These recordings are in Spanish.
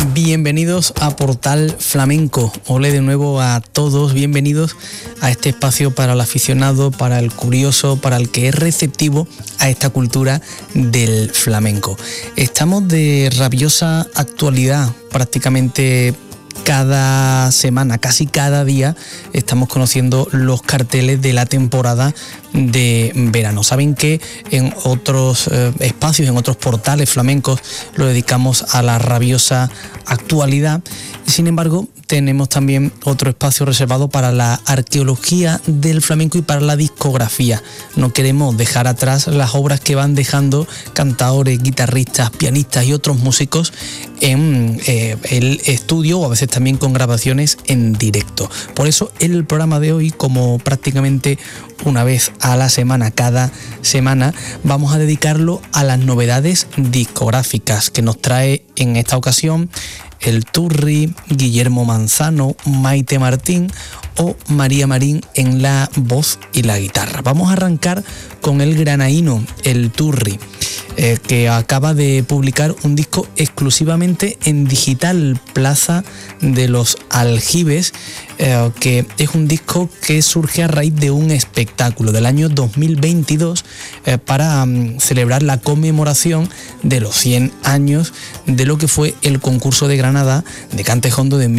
Bienvenidos a Portal Flamenco. Ole de nuevo a todos, bienvenidos a este espacio para el aficionado, para el curioso, para el que es receptivo a esta cultura del flamenco. Estamos de rabiosa actualidad, prácticamente cada semana, casi cada día, estamos conociendo los carteles de la temporada de verano. Saben que en otros espacios, en otros portales flamencos, lo dedicamos a la rabiosa actualidad. Sin embargo, tenemos también otro espacio reservado para la arqueología del flamenco y para la discografía. No queremos dejar atrás las obras que van dejando cantaores, guitarristas, pianistas y otros músicos en el estudio, o a veces también con grabaciones en directo. Por eso el programa de hoy, como prácticamente una vez a la semana, cada semana, vamos a dedicarlo a las novedades discográficas que nos trae en esta ocasión el Turri, Guillermo Manzano, Maite Martín o María Marín en la voz y la guitarra. Vamos a arrancar con el granaíno, el Turri, que acaba de publicar un disco exclusivamente en digital, Plaza de los Aljibes, que es un disco que surge a raíz de un espectáculo del año 2022 para celebrar la conmemoración de los 100 años de lo que fue el concurso de Granada de Cante Jondo de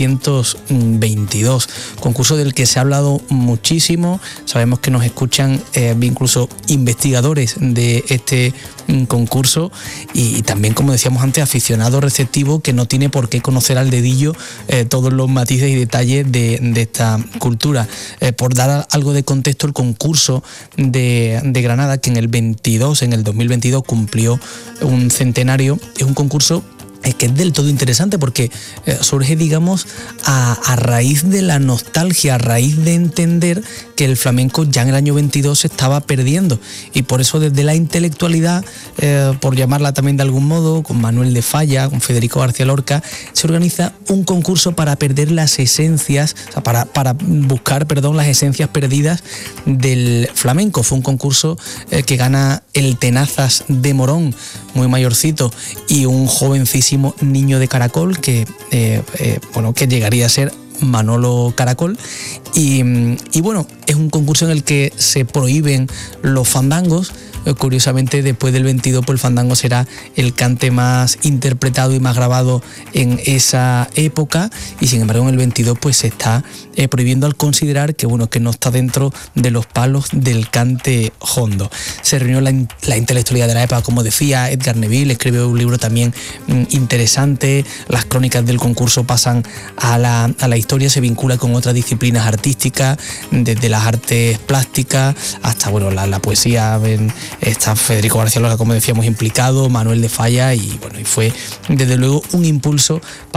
1922, concurso del que se ha hablado muchísimo. Sabemos que nos escuchan incluso investigadores de este concurso y también, como decíamos antes, aficionado receptivo que no tiene por qué conocer al dedillo todos los matices y detalles de esta cultura. Por dar algo de contexto, el concurso de Granada, que en el 2022 cumplió un centenario, es un concurso que es del todo interesante porque surge, digamos, a raíz de la nostalgia, a raíz de entender que el flamenco ya en el año 22 se estaba perdiendo, y por eso desde la intelectualidad, por llamarla también de algún modo, con Manuel de Falla, con Federico García Lorca, se organiza un concurso para perder las esencias, o sea, para buscar, las esencias perdidas del flamenco. Fue un concurso que gana el Tenazas de Morón, muy mayorcito, y un jovencísimo niño de Caracol que llegaría a ser Manolo Caracol, y bueno, es un concurso en el que se prohíben los fandangos. Curiosamente, después del 22, pues el fandango será el cante más interpretado y más grabado en esa época, y sin embargo en el 22 pues se está prohibiendo al considerar que no está dentro de los palos del cante jondo. Se reunió la intelectualidad de la época, como decía Edgar Neville, escribió un libro también interesante. Las crónicas del concurso pasan a la historia, se vincula con otras disciplinas artísticas, desde las artes plásticas hasta la poesía. Está Federico García Lorca, como decíamos, implicado, Manuel de Falla, y fue desde luego un impulso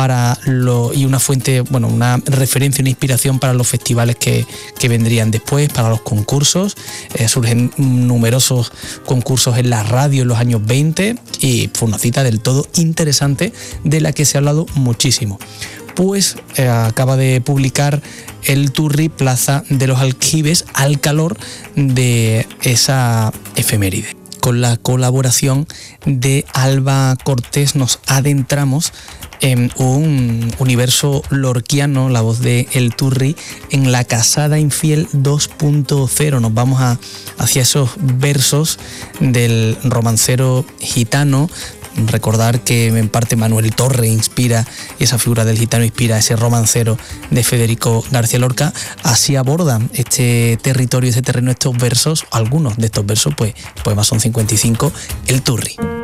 y una fuente, una referencia, una inspiración para los festivales que vendrían después, para los concursos. Surgen numerosos concursos en la radio en los años 20 y fue una cita del todo interesante de la que se ha hablado muchísimo. Pues acaba de publicar el Turri, Plaza de los Aljibes, al calor de esa efeméride. Con la colaboración de Alba Cortés nos adentramos en un universo lorquiano, la voz de el Turri, en La Casada Infiel 2.0. Nos vamos hacia esos versos del romancero gitano. Recordar que en parte Manuel Torre inspira, y esa figura del gitano inspira ese romancero de Federico García Lorca. Así abordan este territorio, ese terreno, estos versos, algunos de estos versos, pues poemas son 55, el Turri.